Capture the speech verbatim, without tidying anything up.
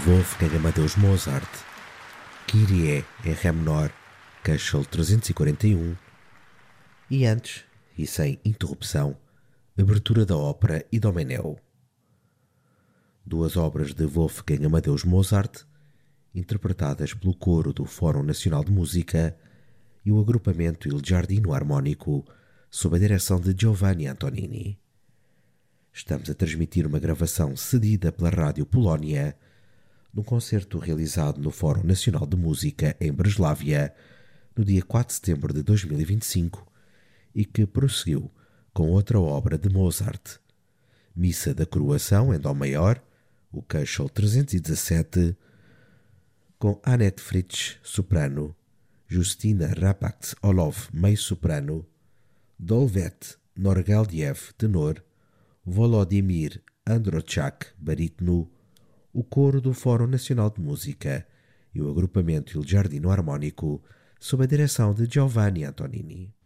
Wolfgang Amadeus Mozart, Kyrie em Ré menor, Köchel trezentos e quarenta e um, e antes, e sem interrupção, abertura da ópera Idomeneu. Duas obras de Wolfgang Amadeus Mozart, interpretadas pelo coro do Fórum Nacional de Música e o agrupamento Il Giardino Armonico, sob a direção de Giovanni Antonini. Estamos a transmitir uma gravação cedida pela Rádio Polónia, num concerto realizado no Fórum Nacional de Música em Breslávia, no dia quatro de setembro de dois mil e vinte e cinco, e que prosseguiu com outra obra de Mozart, Missa da Coroação em Dó maior, o Köchel trezentos e dezassete, com Annette Fritsch, soprano, Justina Rapax-Orlov, meio-soprano, Dolvet Norgeldiev, tenor, Volodymyr Androchak, barítono, o coro do Fórum Nacional de Música e o agrupamento Il Giardino Armonico, sob a direção de Giovanni Antonini.